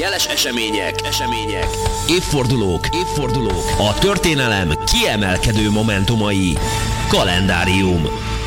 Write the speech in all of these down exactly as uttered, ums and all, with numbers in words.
Jeles események, események, évfordulók, évfordulók, a történelem kiemelkedő momentumai. Kalendárium.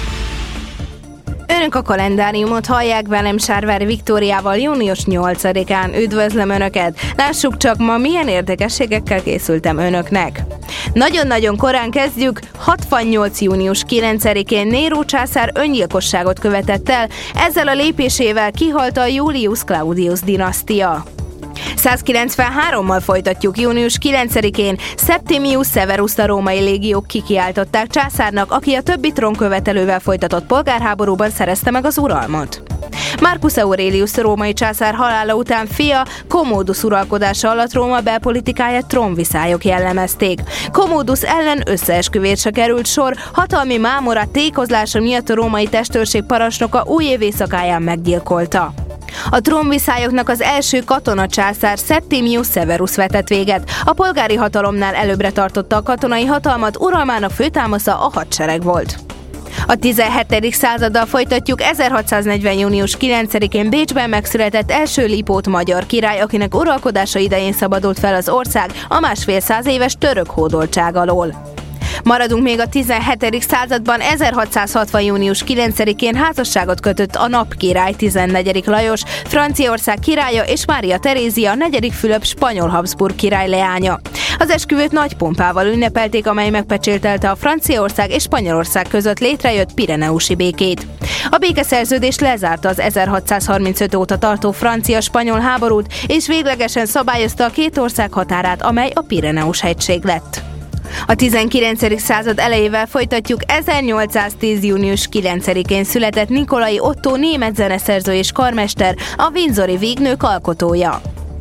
Önök a kalendáriumot hallják, velem Sárvári Viktóriával június nyolcadikán. Üdvözlöm Önöket! Lássuk csak, ma milyen érdekességekkel készültem Önöknek. Nagyon-nagyon korán kezdjük, hatvannyolc június kilencedikén Néró császár öngyilkosságot követett el, ezzel a lépésével kihalt a Julius Claudius dinasztia. százkilencvenhárommal folytatjuk június kilencedikén, Septimius Severust a római légiók kikiáltották császárnak, aki a többi trónkövetelővel folytatott polgárháborúban szerezte meg az uralmat. Marcus Aurelius római császár halála után fia, Commodus uralkodása alatt Róma belpolitikáját trónviszályok jellemezték. Commodus ellen összeesküvésre került sor, hatalmi mámora tékozlása miatt a római testőrség parancsnoka újév éjszakáján meggyilkolta. A trónviszályoknak az első katonacsászár Septimius Severus vetett véget. A polgári hatalomnál előbbre tartotta a katonai hatalmat, uralmának főtámasza a hadsereg volt. A tizenhetedik századdal folytatjuk, ezerhatszáznegyven június kilencedikén Bécsben megszületett első Lipót magyar király, akinek uralkodása idején szabadult fel az ország a másfél száz éves török hódoltság alól. Maradunk még a tizenhetedik században, ezerhatszázhatvan június kilencedikén házasságot kötött a napkirály tizennegyedik Lajos, Franciaország királya és Mária Terézia negyedik Fülöp spanyol Habsburg király leánya. Az esküvőt nagy pompával ünnepelték, amely megpecsételte a Franciaország és Spanyolország között létrejött pireneusi békét. A békeszerződés lezárta az ezerhatszázharmincöt óta tartó francia-spanyol háborút, és véglegesen szabályozta a két ország határát, amely a Pireneus-hegység lett. A tizenkilencedik század elejével folytatjuk, ezernyolcszáztíz június kilencedikén született Nikolai Otto német zeneszerző és karmester, a windsori vígnők alkotója.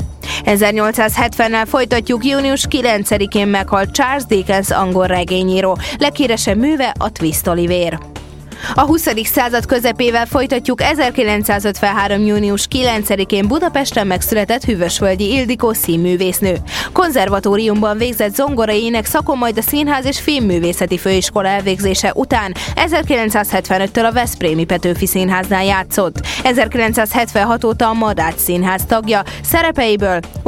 ezernyolcszázhetvennel folytatjuk, június kilencedikén meghalt Charles Dickens angol regényíró, leghíresebb műve a Twist Olivér. A huszadik század közepével folytatjuk, ezerkilencszázötvenhárom június kilencedikén Budapesten megszületett Hűvösvölgyi Ildikó színművésznő. Konzervatóriumban végzett zongorai ének szakon, majd a Színház és Filmművészeti Főiskola elvégzése után ezerkilencszázhetvenöttől a Veszprémi Petőfi Színháznál játszott. ezerkilencszázhetvenhat óta a Madách Színház tagja, szerepeiből